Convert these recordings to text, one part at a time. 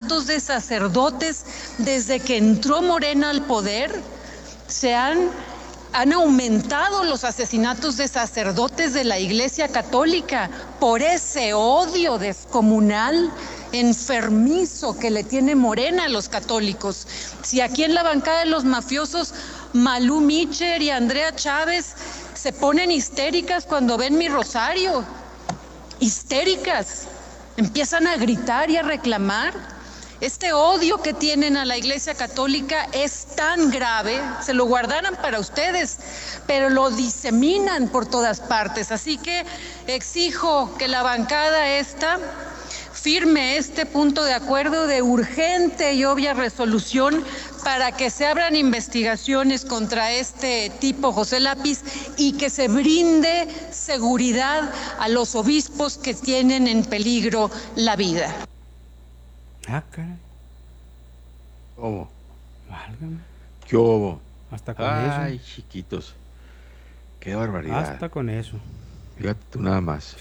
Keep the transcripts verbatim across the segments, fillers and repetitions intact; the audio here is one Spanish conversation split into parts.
asesinatos de sacerdotes desde que entró Morena al poder. Se han, han aumentado los asesinatos de sacerdotes de la Iglesia Católica por ese odio descomunal, enfermizo que le tiene Morena a los católicos. Si aquí en la bancada de los mafiosos, Malú Micher y Andrea Chávez se ponen histéricas cuando ven mi rosario, histéricas, empiezan a gritar y a reclamar. Este odio que tienen a la Iglesia Católica es tan grave, se lo guardaran para ustedes, pero lo diseminan por todas partes. Así que exijo que la bancada esta firme este punto de acuerdo de urgente y obvia resolución para que se abran investigaciones contra este tipo, José Lápiz, y que se brinde seguridad a los obispos que tienen en peligro la vida. Ah, caray. ¿Qué hubo? Válgame. ¿Qué hubo? Hasta con Ay, eso. chiquitos. Qué barbaridad. Hasta con eso. Fíjate tú nada más.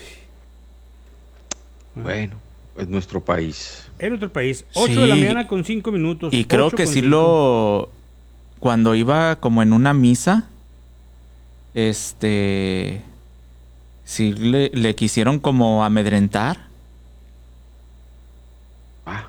Ah. Bueno, es nuestro país. En otro país. ocho Sí, de la mañana con cinco minutos. Y creo ocho que con sí cinco. lo... Cuando iba como en una misa, este... sí le, le quisieron como amedrentar. Ah.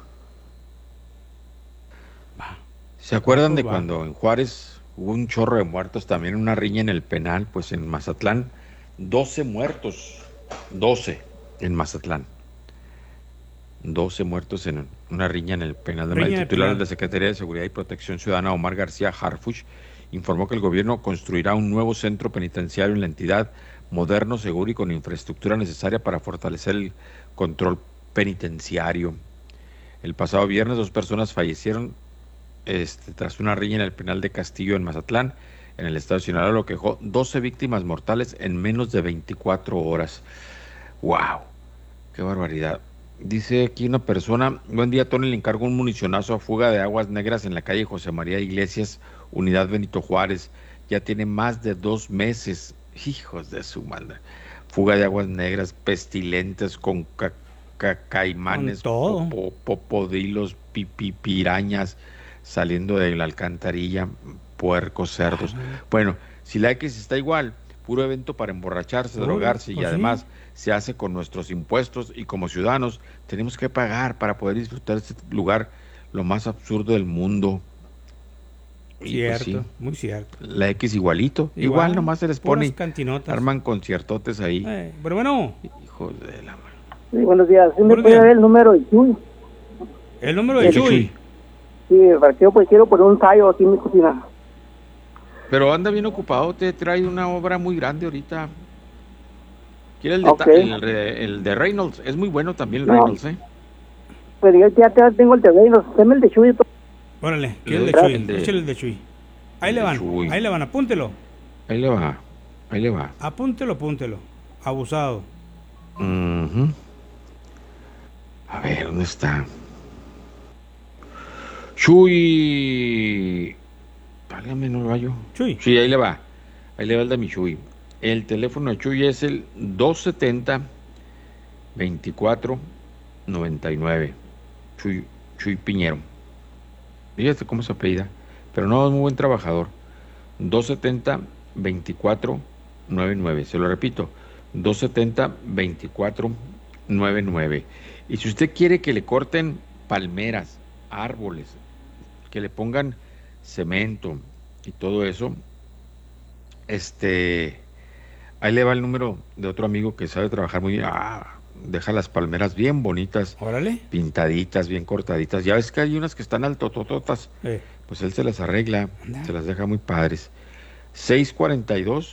¿Se acuerdan de Va. cuando en Juárez hubo un chorro de muertos, también una riña en el penal? Pues en Mazatlán, doce muertos. doce en Mazatlán. doce muertos en una riña en el penal. Riña El de titular penal. de la Secretaría de Seguridad y Protección Ciudadana, Omar García Harfuch, informó que el gobierno construirá un nuevo centro penitenciario en la entidad, moderno, seguro y con infraestructura necesaria para fortalecer el control penitenciario. El pasado viernes dos personas fallecieron este, tras una riña en el penal de Castillo en Mazatlán, en el estado de Sinaloa, lo que dejó doce víctimas mortales en menos de veinticuatro horas. ¡Wow! ¡Qué barbaridad! Dice aquí una persona: buen día, Tony, le encargo un municionazo a fuga de aguas negras en la calle José María Iglesias, unidad Benito Juárez. Ya tiene más de dos meses. Hijos de su madre. Fuga de aguas negras, pestilentes, con ca ca caimanes, Con todo. popo, popodilos, pipi, pirañas, saliendo de la alcantarilla, puercos, cerdos. Bueno, si la X está igual, puro evento para emborracharse, Puro, drogarse, y pues sí. además se hace con nuestros impuestos, y como ciudadanos tenemos que pagar para poder disfrutar de este lugar, lo más absurdo del mundo. Y Cierto, pues sí, muy cierto. la X igualito, igual, Igual, nomás se les puras pone, cantinotas. arman conciertotes ahí. Eh, pero bueno, Hijos de la mano. Sí, buenos días. ¿Sí me Buenos puede días. dar el número de Chuy? el número de El Chuy. Chuy. Sí, para que yo pues quiero poner un tallo aquí en mi cocina. Pero anda bien ocupado, te trae una obra muy grande ahorita. Quiere el de, Ok. ta- el, de- el de Reynolds, es muy bueno también el No. Reynolds, ¿eh? Pero yo ya te- tengo el de Reynolds. Deme el de Chuy. Órale, Le el de doy Chuy, el de- échale el de Chuy. Ahí el le de van, Chuy. ahí le van, apúntelo. Ahí le va, ahí le va. Apúntelo, apúntelo. Abusado. Ujú. A ver, ¿dónde está? Chuy. Válgame, no lo hallo. Chuy. Sí, ahí le va. Ahí le va el de mi Chuy. El teléfono de Chuy es el dos setenta, veinticuatro, noventa y nueve. Chuy, Chuy Piñero. Fíjate cómo se apellida. Pero no, es muy buen trabajador. dos setenta, veinticuatro, noventa y nueve. Se lo repito. dos setenta, veinticuatro, noventa y nueve. Y si usted quiere que le corten palmeras, árboles, que le pongan cemento y todo eso, este, ahí le va el número de otro amigo que sabe trabajar muy bien. Ah, deja las palmeras bien bonitas, Órale. pintaditas, bien cortaditas. Ya ves que hay unas que están altotototas, Eh, pues él se las arregla, Anda. se las deja muy padres. seis cuarenta y dos,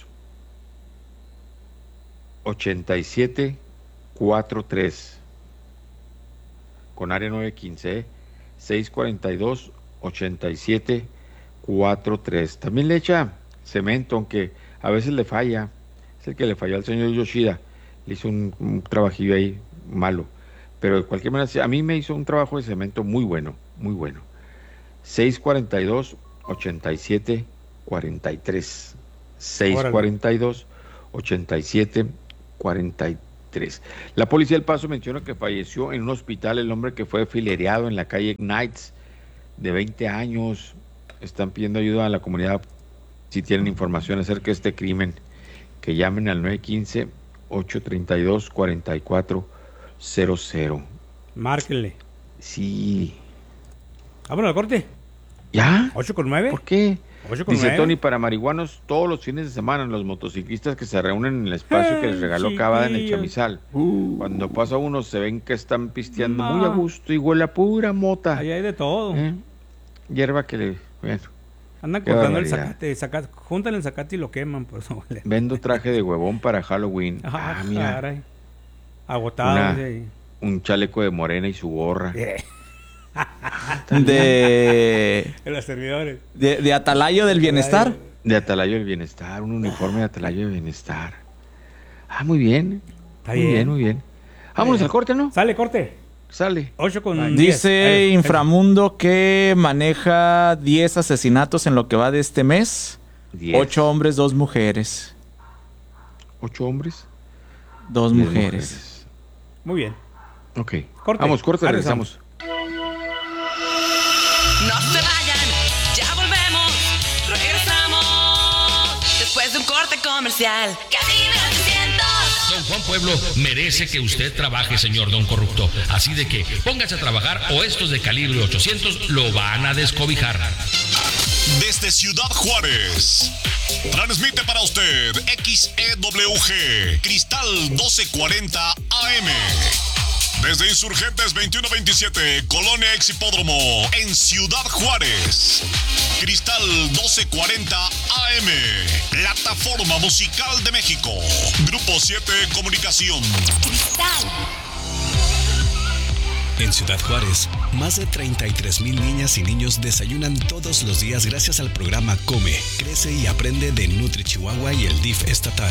ochenta y siete, cuarenta y tres, con área nueve quince, ¿eh? seis cuarenta y dos, ochenta y siete, cuarenta y tres. También le echa cemento, aunque a veces le falla. Es el que le falló al señor Yoshida. Le hizo un, un trabajillo ahí malo. Pero de cualquier manera, sí, a mí me hizo un trabajo de cemento muy bueno, muy bueno. seis cuarenta y dos, ochenta y siete, cuarenta y tres. seis cuarenta y dos, ochenta y siete, cuarenta y veintitrés. La policía del Paso menciona que falleció en un hospital el hombre que fue filereado en la calle Knights, de veinte años. Están pidiendo ayuda a la comunidad si tienen información acerca de este crimen, que llamen al nueve uno cinco, ocho tres dos, cuatro cuatro cero cero. Márquenle. Sí. Vámonos al corte. ¿Ya? ¿ocho con nueve? ¿Por qué? ocho con Dice nueve. Tony, para marihuanos, todos los fines de semana, los motociclistas que se reúnen en el espacio que les regaló Cavada en el chiquillos. Chamizal. Uh. Cuando pasa uno, se ven que están pisteando No. muy a gusto y huele a pura mota. Ahí hay de todo. ¿Eh? Hierba que le... Bueno, Andan Qué cortando el barbaridad. zacate, zacate. Juntan el zacate y lo queman, por eso huele. vendo traje de huevón para Halloween. Ah, Ah, mira, caray. Agotado. Una- dice un chaleco de morena y su gorra. ahí. Eh, De, de los servidores. de, de Atalayo del Bienestar. De Atalayo del Bienestar, un uniforme de Atalayo del Bienestar. Ah, muy bien. Está muy bien. bien, muy bien. Vámonos bien. al corte, ¿no? Sale, corte. Sale. ocho con diez. Dice Ahí, ahí. Inframundo que maneja diez asesinatos en lo que va de este mes. Diez. Ocho hombres, dos mujeres. ¿Ocho hombres? Dos Diez mujeres. Muy bien. Ok. Corte. Vamos, corte, Ah, regresamos. No se vayan, ya volvemos, regresamos. Después de un corte comercial, Cadena ochocientos. Don Juan Pueblo merece que usted trabaje, señor Don Corrupto. Así de que póngase a trabajar o estos de calibre ochocientos lo van a descobijar. Desde Ciudad Juárez, transmite para usted X E W G, Cristal doce cuarenta A M. Desde Insurgentes veintiuno veintisiete, Colonia Ex Hipódromo, en Ciudad Juárez. Cristal doce cuarenta A M, plataforma musical de México. Grupo siete Comunicación. Cristal. En Ciudad Juárez, más de treinta y tres mil niñas y niños desayunan todos los días gracias al programa Come, Crece y Aprende de Nutri Chihuahua y el D I F estatal.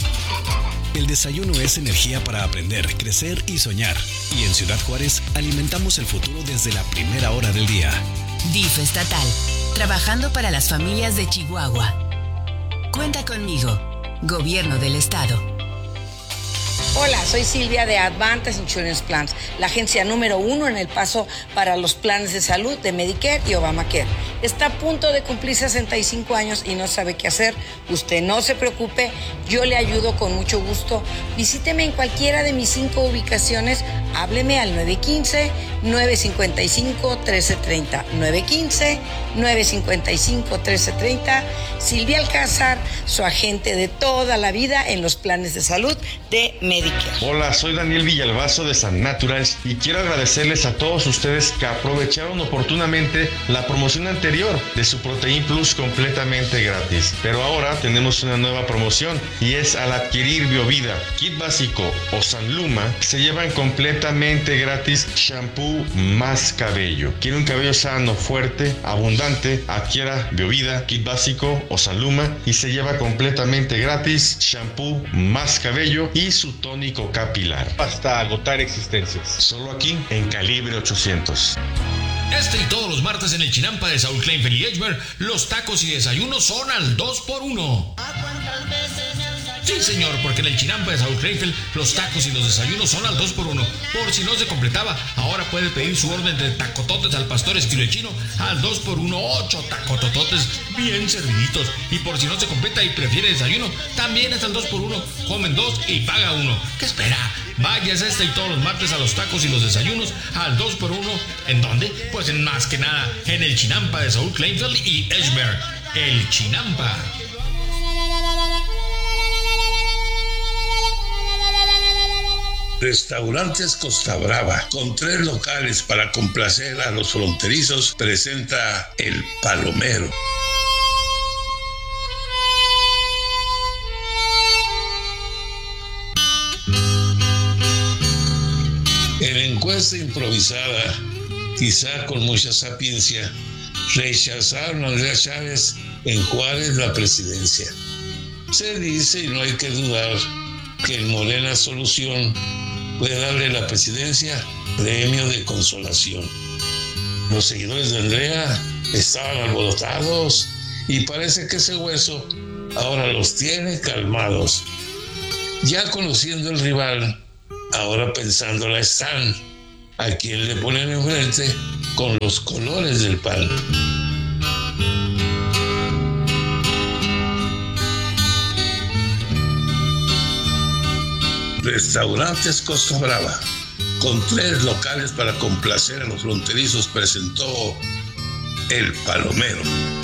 El desayuno es energía para aprender, crecer y soñar. Y en Ciudad Juárez alimentamos el futuro desde la primera hora del día. D I F estatal, trabajando para las familias de Chihuahua. Cuenta conmigo, Gobierno del Estado. Hola, soy Silvia de Advantage Insurance Plans, la agencia número uno en El Paso para los planes de salud de Medicare y Obamacare. Está a punto de cumplir sesenta y cinco años y no sabe qué hacer. Usted no se preocupe, yo le ayudo con mucho gusto. Visíteme en cualquiera de mis cinco ubicaciones. Hábleme al nueve uno cinco, nueve cinco cinco, uno tres tres cero. nueve uno cinco, nueve cinco cinco, uno tres tres cero. Silvia Alcázar, su agente de toda la vida en los planes de salud de Medicare. Hola, soy Daniel Villalbazo de San Naturals y quiero agradecerles a todos ustedes que aprovecharon oportunamente la promoción anterior de su Protein Plus completamente gratis. Pero ahora tenemos una nueva promoción y es al adquirir Biovida, Kit Básico o Sanluma, se llevan completamente gratis shampoo más cabello. ¿Quiere un cabello sano, fuerte, abundante? Adquiera Biovida, Kit Básico o Sanluma y se lleva completamente gratis shampoo más cabello y su tónico capilar hasta agotar existencias. Solo aquí en Calibre ochocientos. Este y todos los martes en el Chinampa de Saúl Kleinfeld y Edgemer, los tacos y desayunos son al dos por uno. Sí, señor, porque en el Chinampa de Saúl Kleinfeld, los tacos y los desayunos son al dos por uno. Por si no se completaba, ahora puede pedir su orden de tacototes al pastor estilo chino al dos por uno, ocho tacotototes bien serviditos. Y por si no se completa y prefiere desayuno, también es al dos por uno. Comen dos y paga uno. ¿Qué espera? Vayas este y todos los martes a los tacos y los desayunos al dos por uno. ¿En dónde? Pues en más que nada, en el Chinampa de Saúl Kleinfeld y Edgemer. El Chinampa. Restaurantes Costa Brava, con tres locales para complacer a los fronterizos, presenta El Palomero. En encuesta improvisada, quizá con mucha sapiencia, rechazaron a Andrea Chávez en Juárez la presidencia. Se dice, y no hay que dudar, que el Morena Solución puede darle la presidencia premio de consolación. Los seguidores de Andrea estaban alborotados y parece que ese hueso ahora los tiene calmados. Ya conociendo el rival, ahora pensándola están. A quien le ponen enfrente con los colores del pan. Restaurantes Costa Brava, con tres locales para complacer a los fronterizos, presentó El Palomero.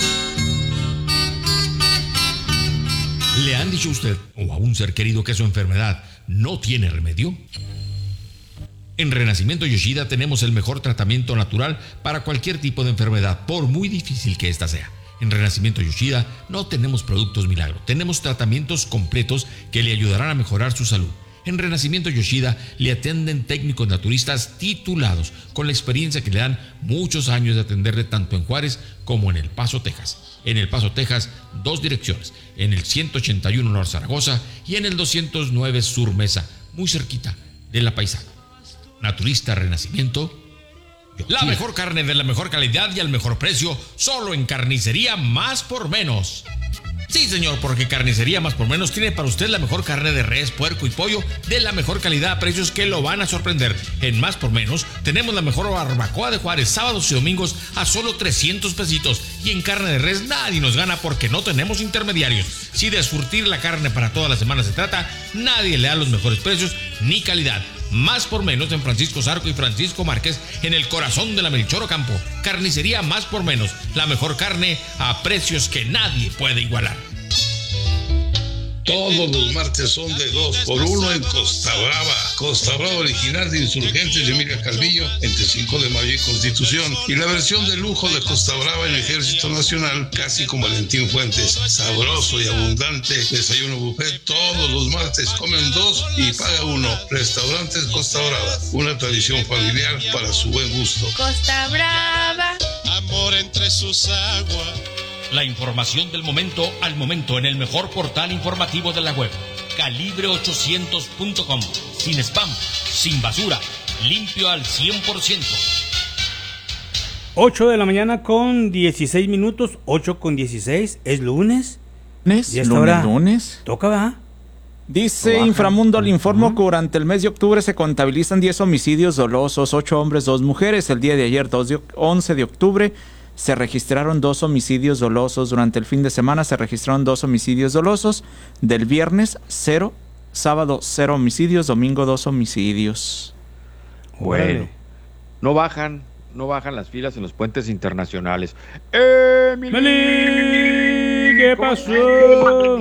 ¿Le han dicho a usted o a un ser querido que su enfermedad no tiene remedio? En Renacimiento Yoshida tenemos el mejor tratamiento natural para cualquier tipo de enfermedad, por muy difícil que ésta sea. En Renacimiento Yoshida no tenemos productos milagro, tenemos tratamientos completos que le ayudarán a mejorar su salud. En Renacimiento Yoshida le atienden técnicos naturistas titulados, con la experiencia que le dan muchos años de atenderle tanto en Juárez como en El Paso, Texas. En El Paso, Texas, dos direcciones, en el ciento ochenta y uno Norte Zaragoza y en el doscientos nueve Sur Mesa, muy cerquita de La Paisana. Naturista Renacimiento. La mejor carne de la mejor calidad y al mejor precio, solo en Carnicería Más por Menos. Sí, señor, porque Carnicería Más por Menos tiene para usted la mejor carne de res, puerco y pollo de la mejor calidad a precios que lo van a sorprender. En Más por Menos tenemos la mejor barbacoa de Juárez, sábados y domingos a solo trescientos pesitos. Y en carne de res nadie nos gana porque no tenemos intermediarios. Si de surtir la carne para toda la semana se trata, nadie le da los mejores precios ni calidad. Más por Menos en Francisco Zarco y Francisco Márquez, en el corazón de la Melchor Ocampo. Carnicería Más por Menos, la mejor carne a precios que nadie puede igualar. Todos los martes son de dos por uno en Costa Brava. Costa Brava original de Insurgentes de Emilia Calvillo, entre cinco de mayo y Constitución. Y la versión de lujo de Costa Brava en Ejército Nacional, casi con Valentín Fuentes. Sabroso y abundante desayuno buffet todos los martes. Comen dos y paga uno. Restaurantes Costa Brava, una tradición familiar para su buen gusto. Costa Brava. Amor entre sus aguas. La información del momento al momento en el mejor portal informativo de la web, calibre ochocientos punto com. Sin spam, sin basura, limpio al cien por ciento. ocho de la mañana con dieciséis minutos, ocho con dieciséis, es lunes. ¿Lunes? ¿Y esta ¿Lunes, hora lunes? Toca, ¿verdad? Dice Inframundo, le informo que durante el mes de octubre se contabilizan diez homicidios dolosos, ocho hombres, dos mujeres. El día de ayer, once de octubre, se registraron dos homicidios dolosos. Durante el fin de semana se registraron dos homicidios dolosos. Del viernes, cero. Sábado, cero homicidios. Domingo, dos homicidios. Bueno, no bajan, no bajan las filas en los puentes internacionales. ¡Emily! ¿Qué pasó?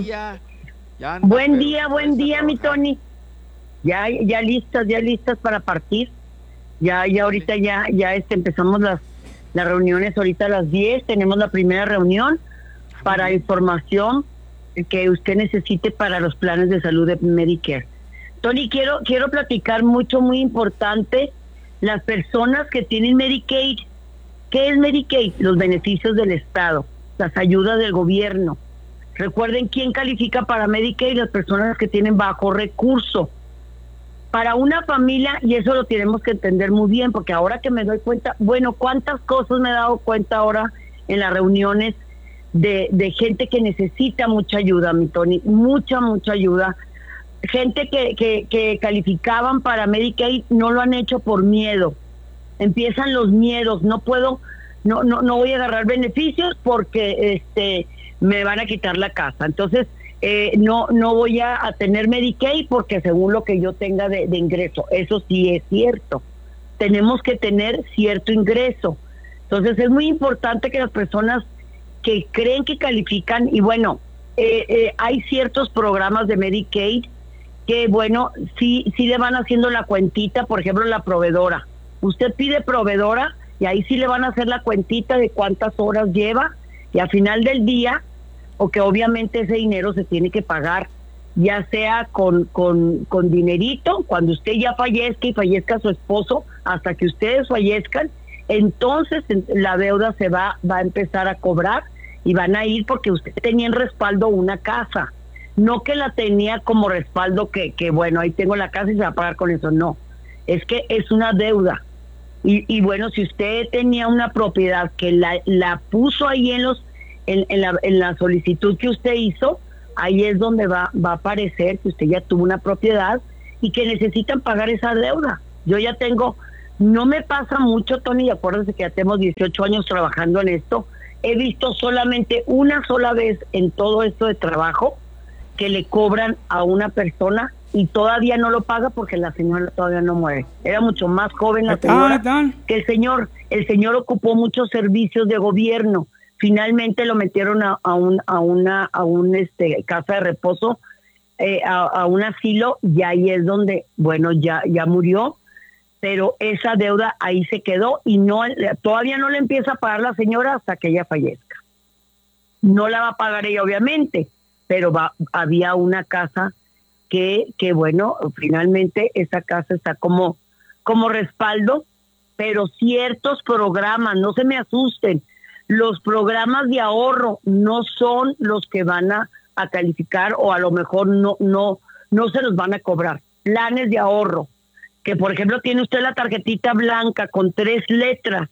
Buen día, buen día, mi Tony. Ya, ya listas, ya listas para partir. Ya, ya ahorita ya, ya este, empezamos las Las reuniones ahorita a las diez, tenemos la primera reunión para información que usted necesite para los planes de salud de Medicare. Tony, quiero quiero platicar mucho, muy importante, las personas que tienen Medicaid. ¿Qué es Medicaid? Los beneficios del Estado, las ayudas del gobierno. Recuerden quién califica para Medicaid, las personas que tienen bajo recurso. Para una familia, y eso lo tenemos que entender muy bien, porque ahora que me doy cuenta, bueno, cuántas cosas me he dado cuenta ahora en las reuniones de, de gente que necesita mucha ayuda, mi Tony, mucha, mucha ayuda. Gente que, que, que calificaban para Medicaid no lo han hecho por miedo. Empiezan los miedos, no puedo, no, no, no voy a agarrar beneficios porque este me van a quitar la casa. Entonces, Eh, no no voy a, a tener Medicaid porque según lo que yo tenga de, de ingreso. Eso sí es cierto. Tenemos que tener cierto ingreso. Entonces es muy importante que las personas que creen que califican, y bueno, eh, eh, hay ciertos programas de Medicaid que bueno, sí, sí le van haciendo la cuentita, por ejemplo la proveedora. Usted pide proveedora y ahí sí le van a hacer la cuentita de cuántas horas lleva y al final del día, o que obviamente ese dinero se tiene que pagar, ya sea con, con, con dinerito, cuando usted ya fallezca y fallezca su esposo, hasta que ustedes fallezcan, entonces la deuda se va, va a empezar a cobrar y van a ir porque usted tenía en respaldo una casa, no que la tenía como respaldo que, que bueno, ahí tengo la casa y se va a pagar con eso, no, es que es una deuda. Y, y bueno, si usted tenía una propiedad que la, la puso ahí en los En, en, la, en la solicitud que usted hizo, ahí es donde va, va a aparecer que usted ya tuvo una propiedad y que necesitan pagar esa deuda. Yo ya tengo, no me pasa mucho, Tony, y acuérdense que ya tenemos dieciocho años trabajando en esto. He visto solamente una sola vez en todo esto de trabajo que le cobran a una persona y todavía no lo paga porque la señora todavía no muere. Era mucho más joven la señora que el señor. El señor ocupó muchos servicios de gobierno. Finalmente lo metieron a, a un a una a un este casa de reposo, eh, a, a un asilo, y ahí es donde, bueno, ya ya murió, pero esa deuda ahí se quedó y no todavía no le empieza a pagar la señora hasta que ella fallezca. No la va a pagar ella, obviamente, pero va, había una casa que, que bueno, finalmente esa casa está como, como respaldo, pero ciertos programas, no se me asusten, los programas de ahorro no son los que van a, a calificar o a lo mejor no, no, no se los van a cobrar. Planes de ahorro, que por ejemplo tiene usted la tarjetita blanca con tres letras,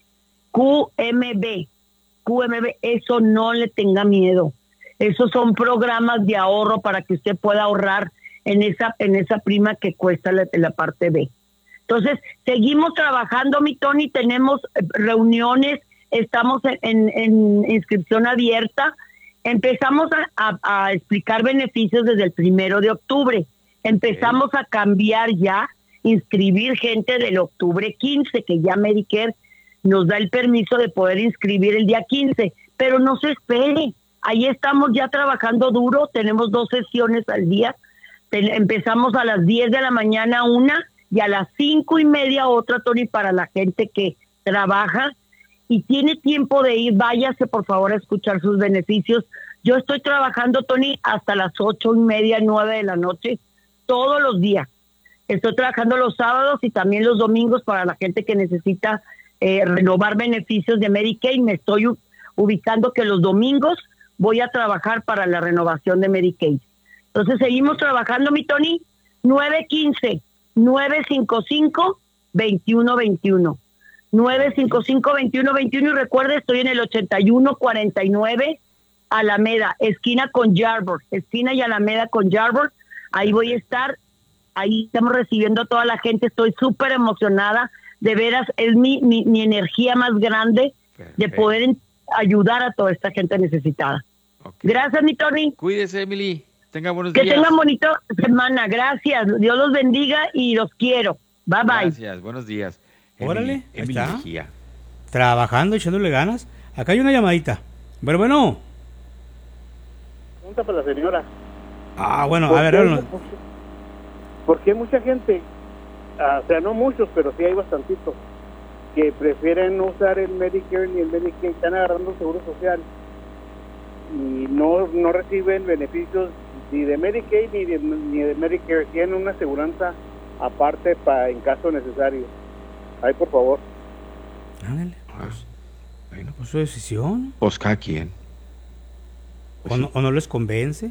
Q M B, Q M B, eso no le tenga miedo. Esos son programas de ahorro para que usted pueda ahorrar en esa en esa prima que cuesta la, la parte B. Entonces, seguimos trabajando, mi Tony, tenemos reuniones, estamos en, en, en inscripción abierta, empezamos a, a, a explicar beneficios desde el primero de octubre, empezamos a cambiar ya, inscribir gente del octubre quince, que ya Medicare nos da el permiso de poder inscribir el día quince, pero no se espere, ahí estamos ya trabajando duro, tenemos dos sesiones al día, Ten, empezamos a las diez de la mañana una y a las cinco y media otra, Tony, para la gente que trabaja y tiene tiempo de ir, váyase por favor a escuchar sus beneficios. Yo estoy trabajando, Tony, hasta las ocho y media, nueve de la noche, todos los días. Estoy trabajando los sábados y también los domingos para la gente que necesita eh, renovar beneficios de Medicaid. Me estoy ubicando que los domingos voy a trabajar para la renovación de Medicaid. Entonces seguimos trabajando, mi Tony, nueve quince, nueve cinco cinco, veintiuno veintiuno. nueve cinco cinco, veintiuno veintiuno y recuerde, estoy en el ochenta y uno cuarenta y nueve Alameda, esquina con Yarborough, esquina y Alameda con Yarborough. Ahí voy a estar, ahí estamos recibiendo a toda la gente, estoy súper emocionada, de veras, es mi, mi, mi energía más grande de poder ayudar a toda esta gente necesitada. Okay. Gracias, mi Tony. Cuídese, Emily. Tenga buenos que días. Que tengan bonito semana. Gracias. Dios los bendiga y los quiero. Bye, bye. Gracias. Buenos días. Órale, Emily, Emily está. Mejía. Trabajando, echándole ganas. Acá hay una llamadita. Pero bueno. Pregunta para la señora. Ah, bueno, a ver. Hay, porque hay mucha gente, o sea, no muchos, pero sí hay bastantitos, que prefieren no usar el Medicare ni el Medicaid, están agarrando el Seguro Social y no no reciben beneficios ni de Medicaid ni de, ni de Medicare, tienen una aseguranza aparte para en caso necesario. Ahí, por favor. Ándale. Pues, bueno, pues su decisión. Pues cada quien. Pues o, no, ¿O no les convence?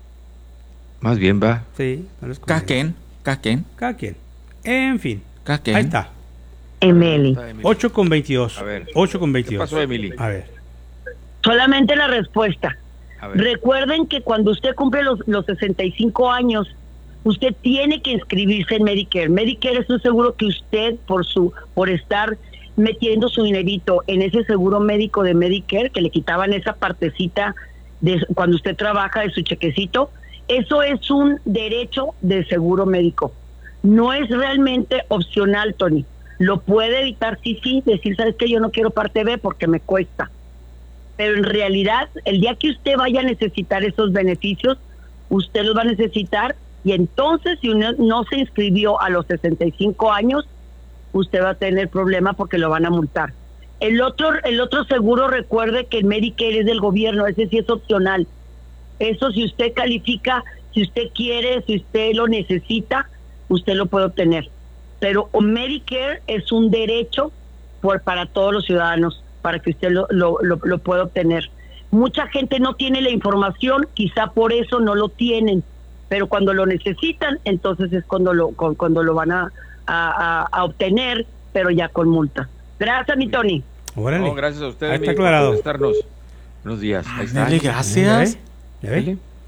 Más bien va. Sí, no les convence. Cada quien, cada quien. Cada quien. En fin. Cada quien. Ahí está. Emily. ocho con veintidós. A ver. ocho con veintidós. ¿Qué pasó, Emily? A ver. Solamente la respuesta. A ver. Recuerden que cuando usted cumple los, los sesenta y cinco años, usted tiene que inscribirse en Medicare. Medicare es un seguro que usted, por su por estar metiendo su dinerito en ese seguro médico de Medicare, que le quitaban esa partecita de cuando usted trabaja de su chequecito, eso es un derecho de seguro médico. No es realmente opcional, Tony. Lo puede evitar, sí, sí, decir, ¿sabes qué? Yo no quiero parte B porque me cuesta. Pero en realidad, el día que usted vaya a necesitar esos beneficios, usted los va a necesitar y entonces si uno no se inscribió a los sesenta y cinco años, usted va a tener problema porque lo van a multar. El otro, el otro seguro, recuerde que el Medicare es del gobierno, ese sí es opcional. Eso si usted califica, si usted quiere, si usted lo necesita, usted lo puede obtener. Pero Medicare es un derecho por, para todos los ciudadanos, para que usted lo, lo, lo, lo pueda obtener. Mucha gente no tiene la información, quizá por eso no lo tienen, pero cuando lo necesitan, entonces es cuando lo, cuando lo van a, a, a obtener, pero ya con multa. Gracias, mi Tony. Órale. No, gracias a ustedes. Ahí está aclarado. Por estarnos. Buenos días. Ahí está. Dale, gracias. ¿Ya ve?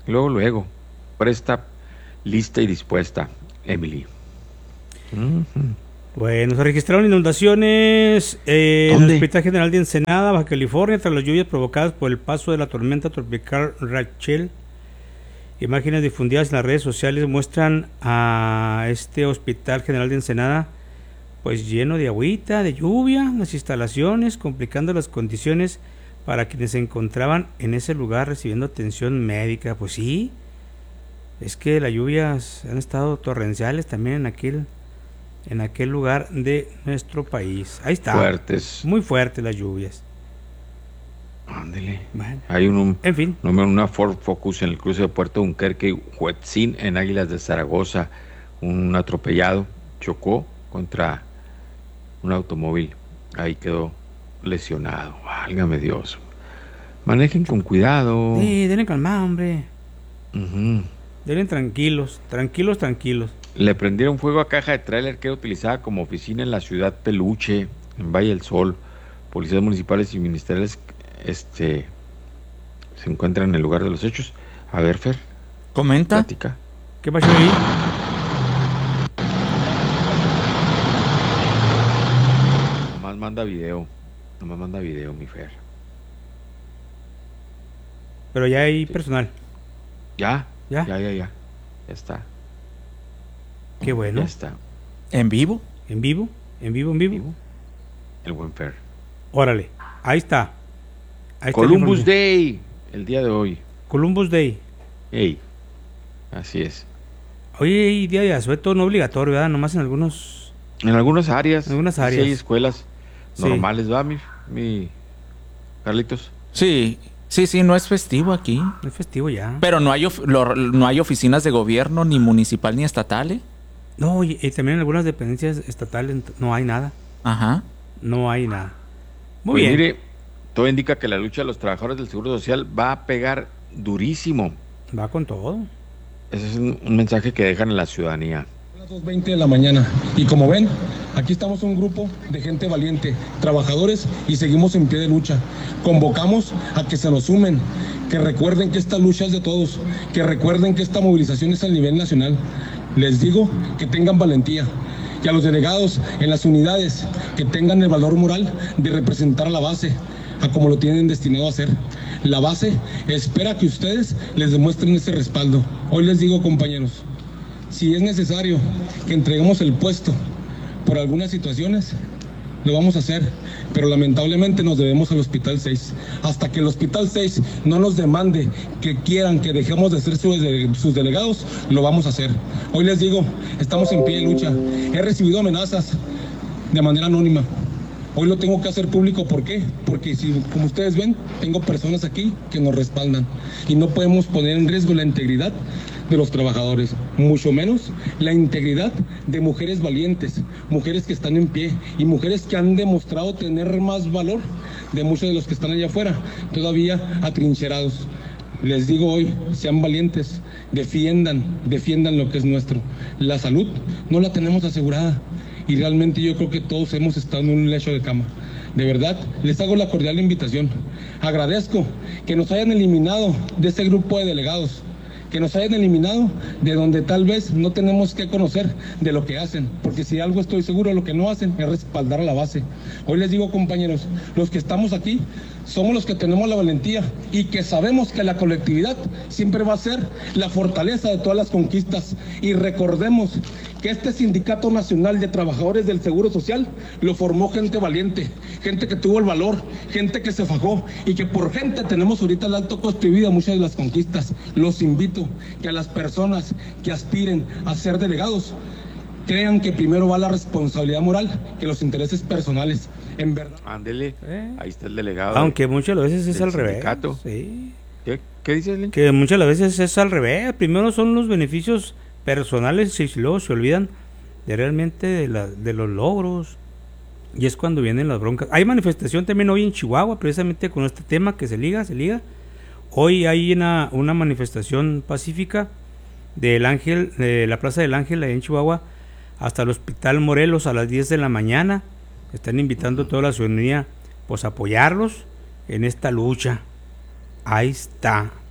Luego, luego, presta, lista y dispuesta, Emily. Uh-huh. Bueno, se registraron inundaciones eh, en el Hospital General de Ensenada, Baja California, tras las lluvias provocadas por el paso de la tormenta tropical Rachel. Imágenes difundidas en las redes sociales muestran a este Hospital General de Ensenada pues lleno de agüita, de lluvia, las instalaciones, complicando las condiciones para quienes se encontraban en ese lugar recibiendo atención médica. Pues sí, es que las lluvias han estado torrenciales también en aquel en aquel lugar de nuestro país. Ahí está. Fuertes. Muy fuertes las lluvias. Ándele. Bueno. Hay un, un, en fin. una Ford Focus en el cruce de Puerto Dunkerque y Huetzín en Águilas de Zaragoza. Un atropellado chocó contra un automóvil. Ahí quedó lesionado. Válgame Dios. Manejen con cuidado. Sí, denle calma, hombre. Uh-huh. Denle tranquilos, tranquilos, tranquilos. Le prendieron fuego a caja de tráiler que era utilizada como oficina en la ciudad Peluche, en Valle del Sol. Policías municipales y ministeriales este, se encuentran en el lugar de los hechos. A ver, Fer. Comenta. Platica. ¿Qué pasó ahí? Nomás manda video. Nomás manda video, mi Fer. Pero ya hay personal. ¿Ya? ¿Ya? Ya, ya, ya. Ya está. Qué bueno. Ya está. ¿En vivo? ¿En vivo? ¿En vivo? ¿En vivo? El buen Fer. Órale. Ahí está. Ahí está. Columbus Day. El día de hoy. Columbus Day. Ey. Así es. Hoy hay día de asueto no obligatorio, ¿verdad? Nomás en algunos... En algunas áreas. En algunas áreas. Sí hay escuelas sí. normales, ¿va, mi, mi Carlitos? Sí. Sí, sí, no es festivo aquí. No es festivo ya. Pero no hay, of- lo, no hay oficinas de gobierno, ni municipal, ni estatal, ¿eh? No, y, y también en algunas dependencias estatales no hay nada. Ajá. No hay nada. Muy pues bien. Mire, todo indica que la lucha de los trabajadores del Seguro Social va a pegar durísimo. Va con todo. Ese es un, un mensaje que dejan a la ciudadanía. Las dos veinte de la mañana y como ven, aquí estamos un grupo de gente valiente, trabajadores y seguimos en pie de lucha. Convocamos a que se nos sumen, que recuerden que esta lucha es de todos, que recuerden que esta movilización es a nivel nacional. Les digo que tengan valentía y a los delegados en las unidades que tengan el valor moral de representar a la base, a como lo tienen destinado a hacer. La base espera que ustedes les demuestren ese respaldo. Hoy les digo, compañeros, si es necesario que entreguemos el puesto por algunas situaciones, lo vamos a hacer, pero lamentablemente nos debemos al Hospital seis. Hasta que el Hospital seis no nos demande que quieran que dejemos de ser sus, de, sus delegados, lo vamos a hacer. Hoy les digo, estamos en pie de lucha. He recibido amenazas de manera anónima. Hoy lo tengo que hacer público, ¿por qué? Porque si, como ustedes ven, tengo personas aquí que nos respaldan y no podemos poner en riesgo la integridad de los trabajadores, mucho menos la integridad de mujeres valientes, mujeres que están en pie y mujeres que han demostrado tener más valor de muchos de los que están allá afuera, todavía atrincherados. Les digo hoy, sean valientes, defiendan, defiendan lo que es nuestro. La salud no la tenemos asegurada y realmente yo creo que todos hemos estado en un lecho de cama. De verdad, les hago la cordial invitación. Agradezco que nos hayan eliminado de ese grupo de delegados, que nos hayan eliminado de donde tal vez no tenemos que conocer de lo que hacen, porque si algo estoy seguro, lo que no hacen es respaldar a la base. Hoy les digo, compañeros, los que estamos aquí somos los que tenemos la valentía y que sabemos que la colectividad siempre va a ser la fortaleza de todas las conquistas. Y recordemos que este Sindicato Nacional de Trabajadores del Seguro Social lo formó gente valiente, gente que tuvo el valor, gente que se fajó y que por gente tenemos ahorita el alto costo de vida, muchas de las conquistas. Los invito que a las personas que aspiren a ser delegados crean que primero va la responsabilidad moral que los intereses personales. En verdad. Ándele, eh. Ahí está el delegado. Aunque muchas veces es al revés. Sí. ¿Qué, ¿Qué dices, Lin? Que muchas veces es al revés. Primero son los beneficios personales y luego se olvidan de realmente de, la, de los logros. Y es cuando vienen las broncas. Hay manifestación también hoy en Chihuahua, precisamente con este tema que se liga, se liga. Hoy hay una, una manifestación pacífica del Ángel, de la Plaza del Ángel, ahí en Chihuahua, hasta el Hospital Morelos a las diez de la mañana. Están invitando a toda la ciudadanía pues a apoyarlos en esta lucha. Ahí está.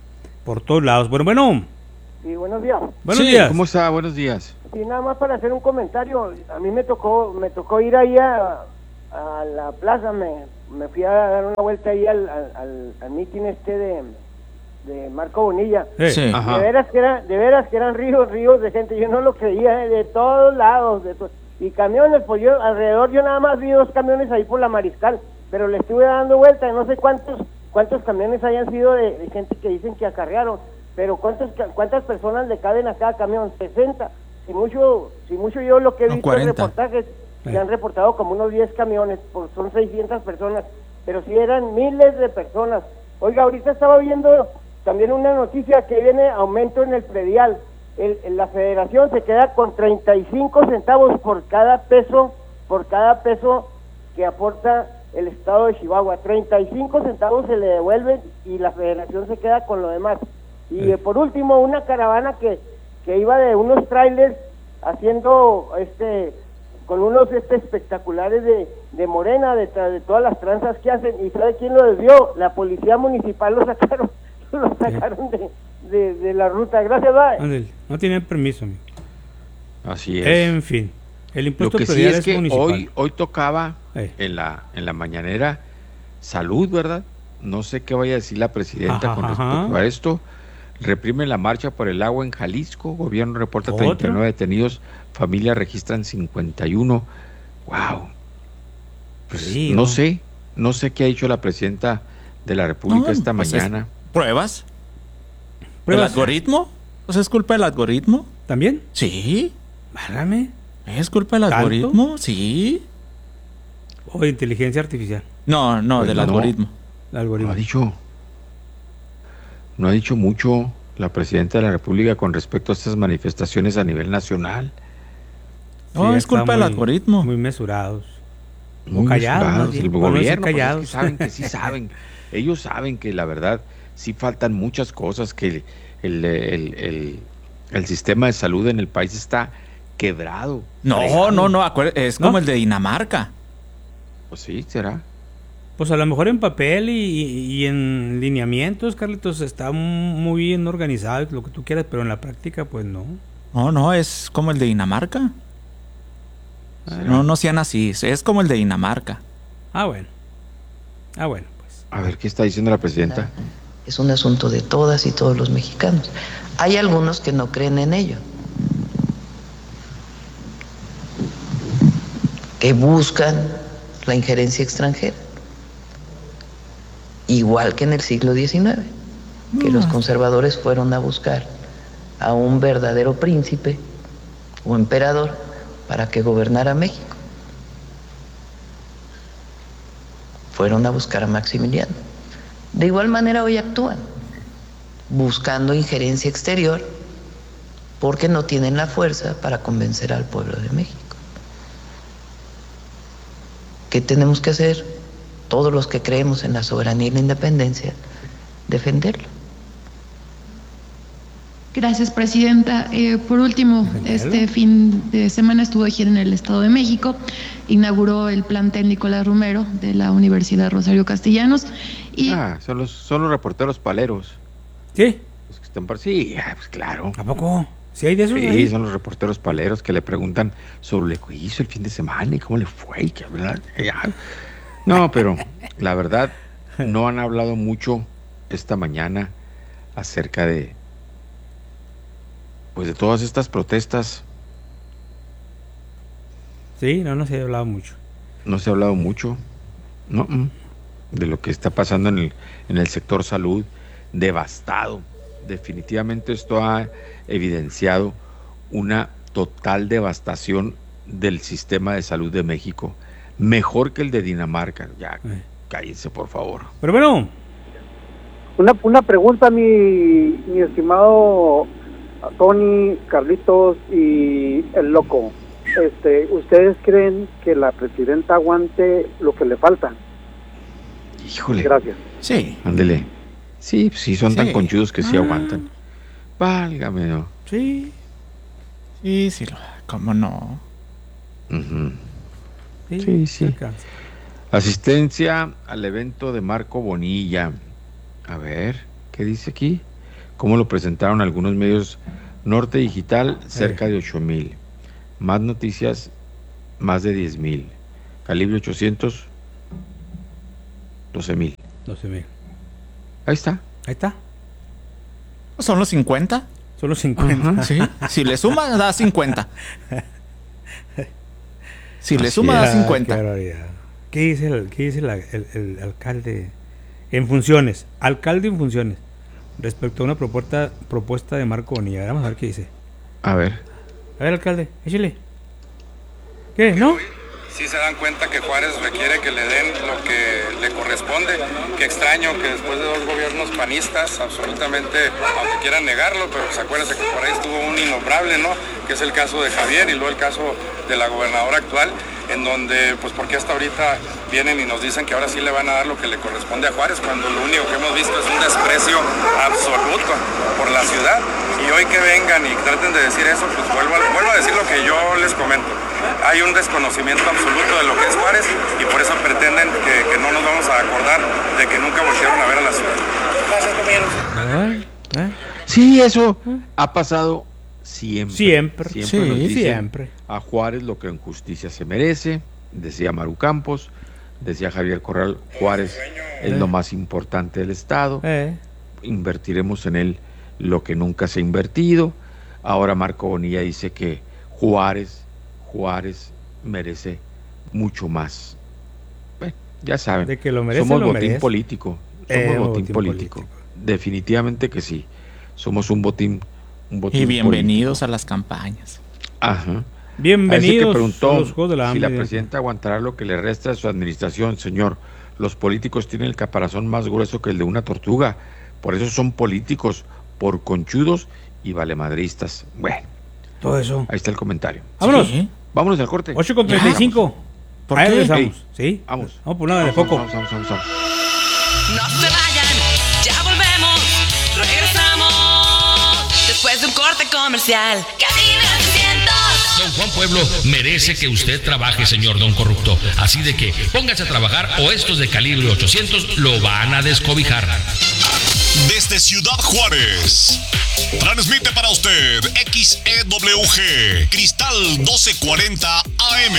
por todos lados. Bueno, bueno. Sí, buenos días. Buenos sí, días. ¿Cómo está? Buenos días. Sí, nada más para hacer un comentario. A mí me tocó me tocó ir ahí a, a la plaza, me, me fui a dar una vuelta ahí al, al, al, al mitin este de, de Marco Bonilla. Sí. De veras que era, de veras que eran ríos, ríos de gente. Yo no lo creía, eh, de todos lados, de to y camiones, pues yo alrededor yo nada más vi dos camiones ahí por la Mariscal, pero le estuve dando vuelta, no sé cuántos cuántos camiones hayan sido de, de gente que dicen que acarrearon, pero cuántos cuántas personas le caben a cada camión, sesenta, si mucho, si mucho yo lo que he No, visto cuarenta. en reportajes, Sí. se han reportado como unos diez camiones, por, son seiscientas personas, pero sí eran miles de personas. Oiga, ahorita estaba viendo también una noticia que viene aumento en el predial. El, el, la federación se queda con treinta y cinco centavos por cada peso, por cada peso que aporta el estado de Chihuahua. treinta y cinco centavos se le devuelven y la federación se queda con lo demás. Y Sí. eh, por último, una caravana que, que iba de unos trailers haciendo este con unos este espectaculares de, de Morena, de, de todas las tranzas que hacen. ¿Y sabe quién lo desvió? La policía municipal lo sacaron, lo sacaron de, de, de la ruta. Gracias, bye. Ándale, no tienen permiso, amigo. Así es. En fin, el Lo impuesto que sí predial es es que municipal. hoy, hoy tocaba Eh. en la en la mañanera salud, ¿verdad? No sé qué vaya a decir la presidenta Ajá, con ajá. respecto a esto. Reprimen la marcha por el agua en Jalisco. Gobierno reporta ¿Otra? treinta y nueve detenidos. Familias registran cincuenta y uno. Wow. Pues Sí, no ¿no? sé, no sé qué ha dicho la presidenta de la República No, esta pues es- mañana. ¿Pruebas? ¿Pruebas? ¿El algoritmo? ¿Pues es culpa del algoritmo? ¿También? Sí. Válgame. ¿Es culpa del ¿Tanto? algoritmo? Sí. O de inteligencia artificial. No, no, Pues del no. algoritmo. El No algoritmo. ha dicho, no ha dicho mucho la presidenta de la República con respecto a estas manifestaciones a nivel nacional. No, Sí, es está culpa del muy- algoritmo. Muy mesurados. Muy callados, mesurados. más bien. El Por no decir gobierno, pues, es callados. que saben que sí saben. Ellos saben que la verdad sí faltan muchas cosas, que el, el, el, el- el sistema de salud en el país está quebrado. No, fregado. no, no, acuer- es ¿No? como el de Dinamarca. Pues sí, será. Pues a lo mejor en papel y, y en lineamientos, Carlitos, está muy bien organizado, lo que tú quieras, pero en la práctica, pues no. No, no, es como el de Dinamarca. ¿Será? No, no sean así, es como el de Dinamarca. Ah, bueno. Ah, bueno, pues. A ver qué está diciendo la presidenta. Es un asunto de todas y todos los mexicanos. Hay algunos que no creen en ello, que buscan la injerencia extranjera, igual que en el siglo diecinueve, que los conservadores fueron a buscar a un verdadero príncipe o emperador para que gobernara México. Fueron a buscar a Maximiliano. De igual manera hoy actúan, buscando injerencia exterior, porque no tienen la fuerza para convencer al pueblo de México. ¿Qué tenemos que hacer? Todos los que creemos en la soberanía y la independencia, defenderlo. Gracias, presidenta. Eh, por último, este fin de semana estuvo aquí en el Estado de México, inauguró el plan técnico Nicolás Romero de la Universidad Rosario Castellanos y Ah, son los, son los reporteros paleros. ¿Sí? Los que están por... Sí, ah, pues claro. ¿A poco? ¿Sí hay de esos? Sí, ahí? son los reporteros paleros que le preguntan sobre lo que hizo el fin de semana y cómo le fue. Y que, ¿verdad? Ya. No, pero la verdad, no han hablado mucho esta mañana acerca de, pues, de todas estas protestas. Sí, no, no se ha hablado mucho. No se ha hablado mucho, no, mm, de lo que está pasando en el, en el sector salud, devastado. Definitivamente esto ha evidenciado una total devastación del sistema de salud de México, mejor que el de Dinamarca. Ya, Eh. cállense, por favor. Pero bueno, Una, una pregunta, mi, mi estimado Tony, Carlitos y el loco. Este, ¿ustedes creen que la presidenta aguante lo que le falta? Híjole. Gracias. Sí. Ándele. Sí, sí, son tan Sí. conchudos que sí Ah. aguantan. Válgame, ¿no? Sí. Sí, sí, lo- ¿cómo no? Ujú. sí, Sí, sí. alcanza. Asistencia al evento de Marco Bonilla. A ver, ¿qué dice aquí? como lo presentaron algunos medios. Norte Digital, cerca de ocho mil. Más Noticias, más de diez mil. Calibre ochocientos, doce mil. doce mil. Ahí está. Ahí está. ¿Son los cincuenta? Son los cincuenta. Uh-huh, sí. Si le suma, da cincuenta. Si le Así suma, da es. cincuenta. Qué, ¿Qué dice, el, qué dice la, el, el alcalde en funciones? Alcalde en funciones. Respecto a una propuesta, propuesta de Marco Bonilla. Vamos a ver qué dice. A ver. A ver, alcalde, échale. ¿Qué? ¿No? Sí se dan cuenta que Juárez requiere que le den lo que le corresponde. Qué extraño que después de dos gobiernos panistas, absolutamente, aunque quieran negarlo, pero pues acuérdense que por ahí estuvo un innombrable, ¿no? Que es el caso de Javier y luego el caso de la gobernadora actual, en donde, pues porque hasta ahorita vienen y nos dicen que ahora sí le van a dar lo que le corresponde a Juárez, cuando lo único que hemos visto es un desprecio absoluto por la ciudad. Y hoy que vengan y traten de decir eso, pues vuelvo a, vuelvo a decir lo que yo les comento. Hay un desconocimiento absoluto de lo que es Juárez y por eso pretenden que, que no nos vamos a acordar de que nunca volvieron a ver a la ciudad. Gracias, compañeros. ¿Eh? Sí, eso ha pasado siempre. Siempre. Siempre Sí, nos dicen siempre. a Juárez lo que en justicia se merece, decía Maru Campos, decía Javier Corral, Juárez es Eh. lo más importante del Estado, Eh. invertiremos en él lo que nunca se ha invertido. Ahora Marco Bonilla dice que Juárez, Juárez merece mucho más. Bueno, ya saben, De que lo merece, somos lo botín merece. político, somos Eh, botín, botín político. político. Definitivamente que sí, somos un botín, un botín Y bienvenidos a las campañas. Ajá. Bienvenidos A ese que a preguntó los Juegos de la si la Hambre. presidenta aguantará lo que le resta de su administración. Señor, los políticos tienen el caparazón más grueso que el de una tortuga. Por eso son políticos, por conchudos y valemadristas. Bueno, todo eso. Ahí está el comentario. Vámonos. Sí. Vámonos al corte. ocho con treinta y cinco. ¿Por Ahí qué? regresamos. Ey, Sí. Vamos. Vamos por nada de poco. Vamos, vamos, vamos, vamos. No se vayan, ya volvemos, regresamos. Después de un corte comercial. Cabina trescientos. Don Juan Pueblo merece que usted trabaje, señor Don Corrupto. Así de que póngase a trabajar o estos de calibre ochocientos lo van a descobijar. Desde Ciudad Juárez, transmite para usted X E W G, Cristal doce cuarenta A M.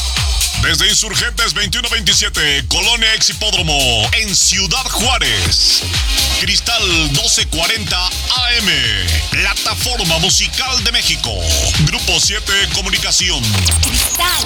Desde Insurgentes veintiuno veintisiete, Colonia Ex Hipódromo, en Ciudad Juárez. Cristal doce cuarenta A M, Plataforma Musical de México. Grupo siete Comunicación. Cristal